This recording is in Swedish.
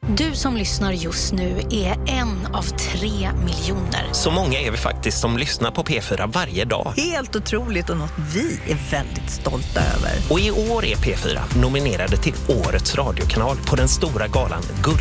Du som lyssnar just nu är en av 3 miljoner. Så många är vi faktiskt som lyssnar på P4 varje dag. Helt otroligt och något vi är väldigt stolta över. Och i år är P4 nominerade till Årets radiokanal på den stora galan Guld.